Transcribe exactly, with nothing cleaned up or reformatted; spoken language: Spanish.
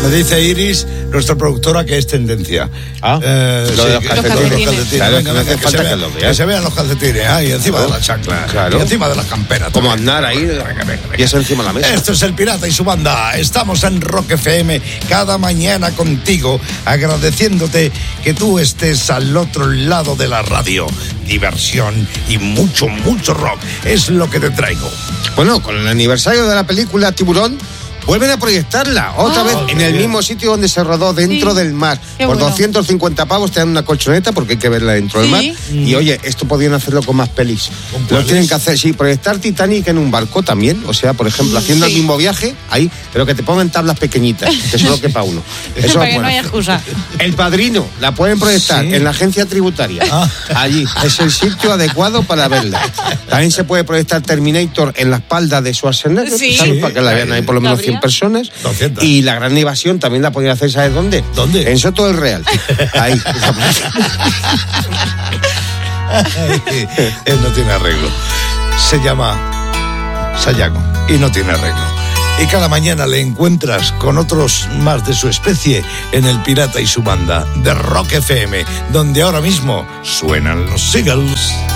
Me dice Iris, nuestra productora, que es tendencia. Ah, eh, lo sí, de los que- calcetines. los calcetines. Claro, Venga, que no venga, hace que, falta se que vean, lo veas. que se vean los calcetines, ahí encima Claro. de la chancla. Claro. Y encima de las camperas. Como también. andar ahí, Venga, venga, venga. y eso encima de la mesa. Esto es El Pirata y su banda. Estamos en Rock F M cada mañana contigo, agradeciéndote que tú estés al otro lado de la radio. Diversión y mucho, mucho rock es lo que te traigo. Bueno, con el aniversario de la película Tiburón, vuelven a proyectarla otra Ah, vez en el bien. mismo sitio donde se rodó, dentro Sí. del mar. Qué Por bueno. doscientos cincuenta pavos te dan una colchoneta porque hay que verla dentro del mar. Sí. Y oye, esto podrían hacerlo con más pelis. ¿Con Lo cuáles? tienen que hacer, sí, proyectar Titanic en un barco también. O sea, por ejemplo, haciendo Sí. el mismo viaje, ahí, pero que te pongan tablas pequeñitas, que solo quepa uno. Eso Para es que no bueno. haya excusa. El Padrino, la pueden proyectar Sí. en la agencia tributaria. Ah. Allí, es el sitio adecuado para verla. También se puede proyectar Terminator en la espalda de Schwarzenegger, Sí. ¿sabes? Sí. Para que la vean ahí por lo menos ¿Cabría? cien personas. doscientas. Y la gran evasión también la podrían hacer, ¿sabes dónde? ¿Dónde? En Soto del Real. Ahí. Él no tiene arreglo. Se llama Sayago y no tiene arreglo. Y cada mañana le encuentras con otros más de su especie en El Pirata y su banda de Rock F M, donde ahora mismo suenan los Seagulls.